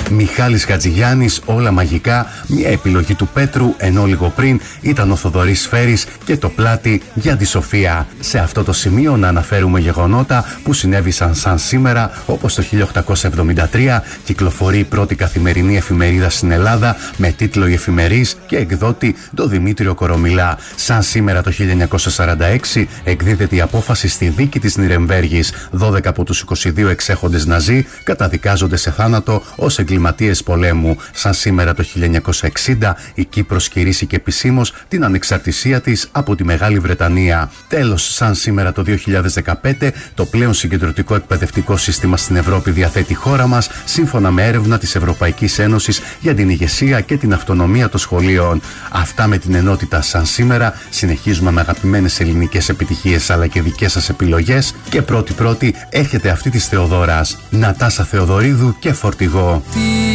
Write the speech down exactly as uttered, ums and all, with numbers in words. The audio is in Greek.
Μιχάλης Χατζηγιάννης, όλα μαγικά, μια επιλογή του Πέτρου, ενώ λίγο πριν ήταν ο Θοδωρής Σφαίρης και το πλάτη για τη Σοφία. Σε αυτό το σημείο να αναφέρουμε γεγονότα που συνέβησαν σαν σήμερα, όπως το χίλια οκτακόσια εβδομήντα τρία κυκλοφορεί η πρώτη καθημερινή εφημερίδα στην Ελλάδα με τίτλο «Η Εφημερής» και εκδότη τον Δημήτριο Κορομιλά. Σαν σήμερα το χίλια εννιακόσια σαράντα έξι εκδίδεται η απόφαση στη δίκη της Νιρεμβέργης. δώδεκα από τους είκοσι δύο εξέχοντες Ναζί καταδικάζονται σε θάνατο ως εγκληματίες πολέμου. Σαν σήμερα το χίλια εννιακόσια εξήντα η Κύπρος κηρύσσηκε επισήμως την ανεξαρτησία της από τη Μεγάλη Βρετανία. Τέλος, σαν σήμερα το δύο χιλιάδες δεκαπέντε το πλέον συγκεντρωτικό εκπαιδευτικό σύστημα στην Ευρώπη διαθέτει η χώρα μας, σύμφωνα με έρευνα της Ευρωπαϊκής Ένωσης για την ηγεσία και την αυτονομία των σχολείων. Αυτά με την ενότητα σαν σήμερα. Συνεχίζουμε με αγαπημένες ελληνικές επιτυχίες αλλά και δικές σας επιλογές. Και πρώτη-πρώτη έχετε αυτή της Θεοδόρας, Νατάσα Θεοδωρίδου και Φορτηγό.